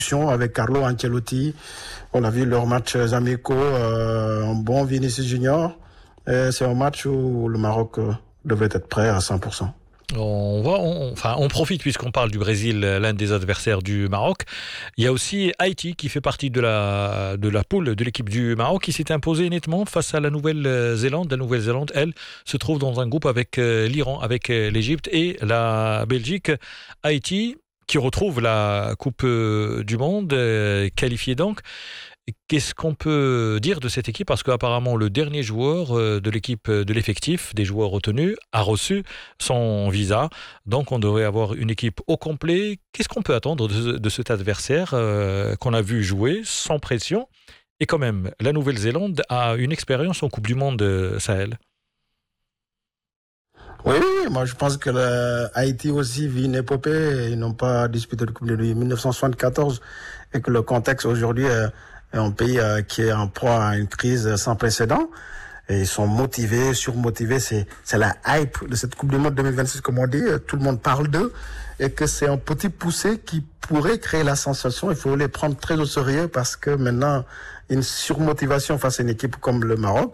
avec Carlo Ancelotti. On a vu leurs matchs amicaux, un bon Vinicius Junior. Et c'est un match où le Maroc devrait être prêt à 100%. On profite puisqu'on parle du Brésil, l'un des adversaires du Maroc. Il y a aussi Haïti qui fait partie de la poule de l'équipe du Maroc qui s'est imposée nettement face à la Nouvelle-Zélande. La Nouvelle-Zélande, elle, se trouve dans un groupe avec l'Iran, avec l'Égypte et la Belgique. Haïti qui retrouve la Coupe du Monde, qualifiée donc. Qu'est-ce qu'on peut dire de cette équipe? Parce qu'apparemment, le dernier joueur de l'équipe, de l'effectif, des joueurs retenus, a reçu son visa. Donc, on devrait avoir une équipe au complet. Qu'est-ce qu'on peut attendre de cet adversaire qu'on a vu jouer sans pression? Et quand même, la Nouvelle-Zélande a une expérience en Coupe du Monde, Sahel. Oui, moi je pense que Haïti aussi vit une épopée. Ils n'ont pas disputé de Coupe du Monde 1974 et que le contexte aujourd'hui est un pays qui est en proie à une crise sans précédent. Et ils sont motivés, surmotivés. C'est la hype de cette Coupe du Monde 2026, comme on dit. Tout le monde parle d'eux. Et que c'est un petit poussé qui pourrait créer la sensation. Il faut les prendre très au sérieux parce que maintenant, une surmotivation face à une équipe comme le Maroc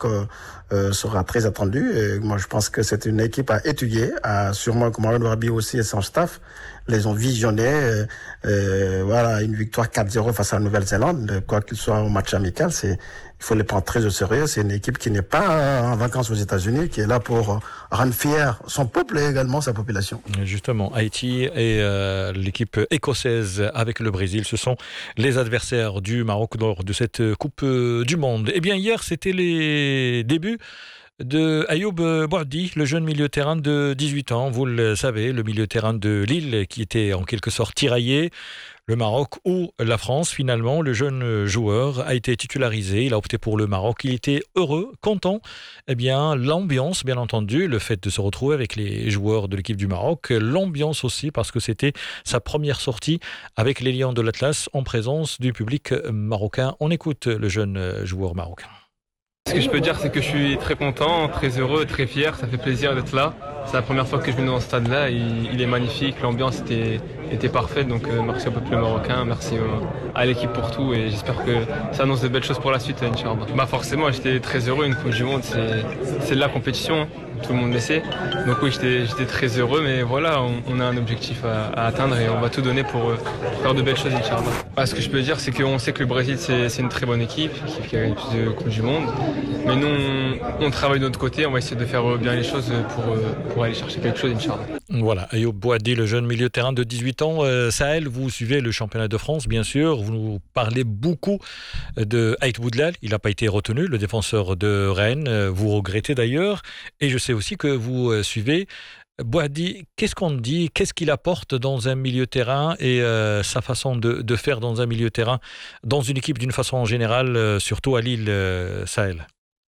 sera très attendue. Et moi, je pense que c'est une équipe à étudier. Sûrement que Mohamed Wahabi aussi et son staff les ont visionnés. Voilà, une victoire 4-0 face à la Nouvelle-Zélande. Quoi qu'il soit au match amical, il faut les prendre très au sérieux. C'est une équipe qui n'est pas en vacances aux États-Unis, qui est là pour rendre fier son peuple et également sa population. Justement, Haïti et l'équipe écossaise avec le Brésil, ce sont les adversaires du Maroc lors de cette Coupe du Monde. Eh bien, hier, c'était les débuts de Ayoub Boadi, le jeune milieu de terrain de 18 ans. Vous le savez, le milieu de terrain de Lille qui était en quelque sorte tiraillé. Le Maroc ou la France, finalement, le jeune joueur a été titularisé. Il a opté pour le Maroc. Il était heureux, content. Eh bien, l'ambiance, bien entendu, le fait de se retrouver avec les joueurs de l'équipe du Maroc. L'ambiance aussi, parce que c'était sa première sortie avec les Lions de l'Atlas en présence du public marocain. On écoute le jeune joueur marocain. Ce que je peux dire, c'est que je suis très content, très heureux, très fier. Ça fait plaisir d'être là. C'est la première fois que je viens dans ce stade-là. Il est magnifique, l'ambiance était parfaite. Donc merci au peuple marocain, merci à l'équipe pour tout. Et j'espère que ça annonce de belles choses pour la suite, Inch'Allah. Forcément, j'étais très heureux. Une Coupe du Monde, c'est de la compétition. Tout le monde le sait. Donc oui, j'étais très heureux. Mais voilà, on a un objectif à atteindre et on va tout donner pour faire de belles choses, Inch'Allah. Ce que je peux dire, c'est qu'on sait que le Brésil, c'est une très bonne équipe qui a gagné plus de Coupe du Monde. Mais nous, on travaille de notre côté, on va essayer de faire bien les choses pour aller chercher quelque chose, Inch'Allah. Voilà, Ayoub Boadi, le jeune milieu de terrain de 18 ans. Sahel, vous suivez le championnat de France, bien sûr. Vous nous parlez beaucoup de Ait Boudlal. Il n'a pas été retenu, le défenseur de Rennes. Vous regrettez d'ailleurs. Et je sais aussi que vous suivez Boadi. Qu'est-ce qu'on dit? Qu'est-ce qu'il apporte dans un milieu de terrain et sa façon de faire dans un milieu de terrain, dans une équipe d'une façon générale, surtout à Lille, Sahel?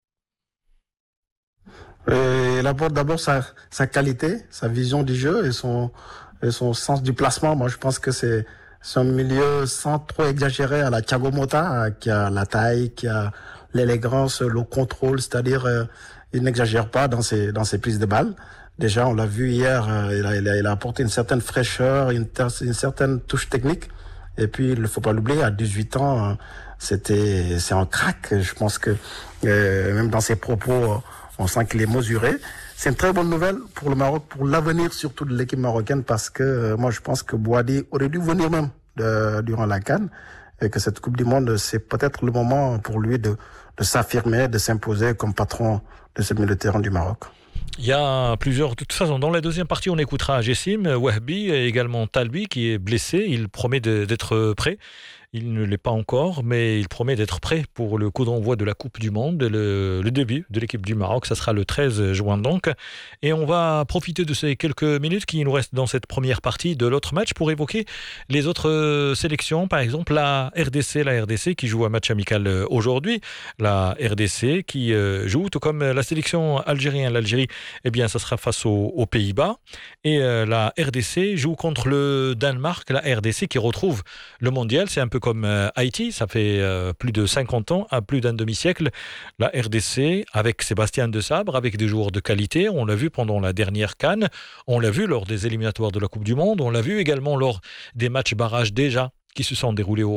Il apporte d'abord sa qualité, sa vision du jeu et son sens du placement. Moi, je pense que c'est un milieu sans trop exagérer à la Thiago Motta, qui a la taille, qui a l'élégance, le contrôle, c'est-à-dire il n'exagère pas dans ses prises de balles. Déjà, on l'a vu hier, il a apporté une certaine fraîcheur, une certaine touche technique. Et puis, il ne faut pas l'oublier, à 18 ans, c'est un crack. Je pense que même dans ses propos, on sent qu'il est mesuré. C'est une très bonne nouvelle pour le Maroc, pour l'avenir surtout de l'équipe marocaine, parce que moi je pense que Boadi aurait dû venir même durant la CAN, et que cette Coupe du Monde, c'est peut-être le moment pour lui de s'affirmer, de s'imposer comme patron de ce milieu de terrain du Maroc. Il y a plusieurs... De toute façon, dans la deuxième partie, on écoutera Jessim Wahabi et également Talbi qui est blessé. Il promet d'être prêt. Il ne l'est pas encore, mais il promet d'être prêt pour le coup d'envoi de la Coupe du Monde. Le début de l'équipe du Maroc, ça sera le 13 juin donc. Et on va profiter de ces quelques minutes qui nous restent dans cette première partie de l'autre match pour évoquer les autres sélections. Par exemple, la RDC qui joue un match amical aujourd'hui. La RDC qui joue, tout comme la sélection algérienne. L'Algérie, eh bien, ça sera face aux Pays-Bas. Et la RDC joue contre le Danemark. La RDC qui retrouve le mondial. C'est un peu comme Haïti, ça fait plus de 50 ans, à plus d'un demi-siècle. La RDC, avec Sébastien Desabre, avec des joueurs de qualité, on l'a vu pendant la dernière CAN, on l'a vu lors des éliminatoires de la Coupe du Monde, on l'a vu également lors des matchs barrages déjà qui se sont déroulés